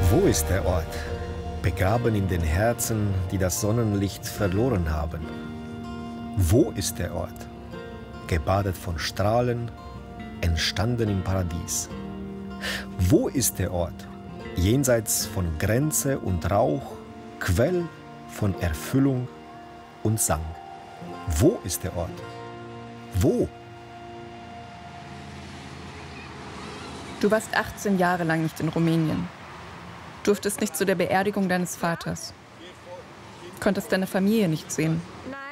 Wo ist der Ort, begraben in den Herzen, die das Sonnenlicht verloren haben? Wo ist der Ort, gebadet von Strahlen, entstanden im Paradies? Wo ist der Ort, jenseits von Grenze und Rauch, Quell von Erfüllung und Sang? Wo ist der Ort? Wo? Du warst 18 Jahre lang nicht in Rumänien. Durftest nicht zu der Beerdigung deines Vaters. Konntest deine Familie nicht sehen. Nein.